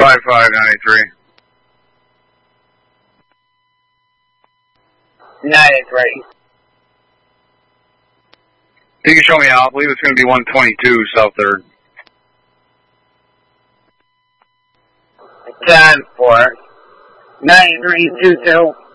25593. 93. You can show me out. I believe it's going to be 122 South 3rd. 10-4. 9322.